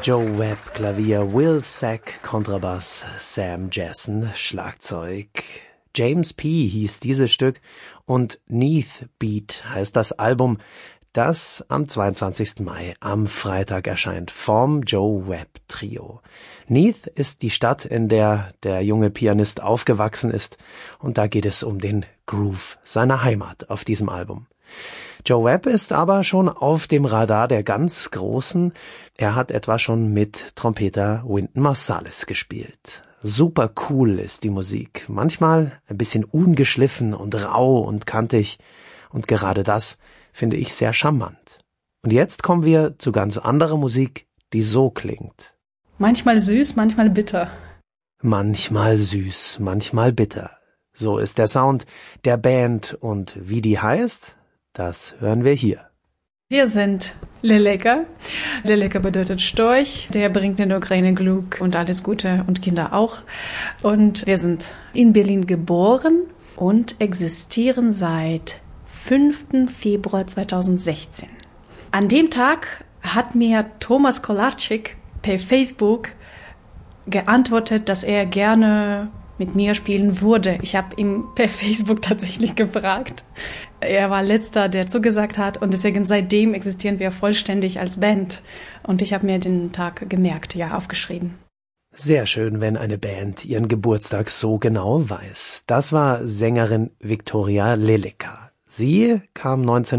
Joe Webb, Klavier, Will Sack, Kontrabass, Sam Jessen, Schlagzeug. James P. hieß dieses Stück und Neath Beat heißt das Album, das am 22. Mai am Freitag erscheint, vom Joe Webb Trio. Neath ist die Stadt, in der der junge Pianist aufgewachsen ist, und da geht es um den Groove seiner Heimat auf diesem Album. Joe Webb ist aber schon auf dem Radar der ganz Großen. Er hat etwa schon mit Trompeter Wynton Marsalis gespielt. Super cool ist die Musik, manchmal ein bisschen ungeschliffen und rau und kantig, und gerade das finde ich sehr charmant. Und jetzt kommen wir zu ganz anderer Musik, die so klingt. Manchmal süß, manchmal bitter. Manchmal süß, manchmal bitter. So ist der Sound der Band, und wie die heißt, das hören wir hier. Wir sind Leleka. Leleka bedeutet Storch. Der bringt in der Ukraine Glück und alles Gute und Kinder auch. Und wir sind in Berlin geboren und existieren seit 5. Februar 2016. An dem Tag hat mir Thomas Kolarczyk per Facebook geantwortet, dass er gerne mit mir spielen würde. Ich habe ihn per Facebook tatsächlich gefragt. Er war letzter, der zugesagt hat, und deswegen seitdem existieren wir vollständig als Band. Und ich habe mir den Tag gemerkt, ja, aufgeschrieben. Sehr schön, wenn eine Band ihren Geburtstag so genau weiß. Das war Sängerin Viktoria Leleka. Sie kam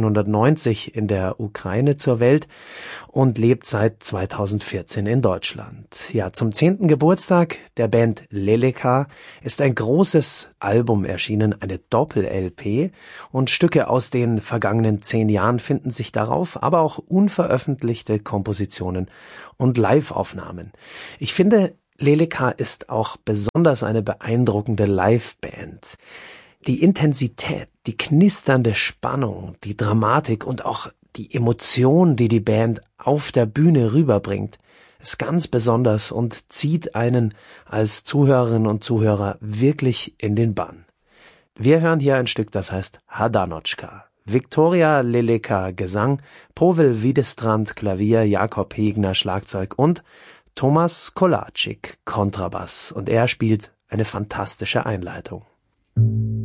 1990 in der Ukraine zur Welt und lebt seit 2014 in Deutschland. Ja, zum 10. Geburtstag der Band Leleka ist ein großes Album erschienen, eine Doppel-LP, und Stücke aus den vergangenen 10 Jahren finden sich darauf, aber auch unveröffentlichte Kompositionen und Live-Aufnahmen. Ich finde, Leleka ist auch besonders eine beeindruckende Liveband. Die Intensität, die knisternde Spannung, die Dramatik und auch die Emotion, die die Band auf der Bühne rüberbringt, ist ganz besonders und zieht einen als Zuhörerinnen und Zuhörer wirklich in den Bann. Wir hören hier ein Stück, das heißt Hadanotschka. Viktoria Leleka Gesang, Powel Wiedestrand Klavier, Jakob Hegner Schlagzeug und Thomas Kolarczyk Kontrabass. Und er spielt eine fantastische Einleitung.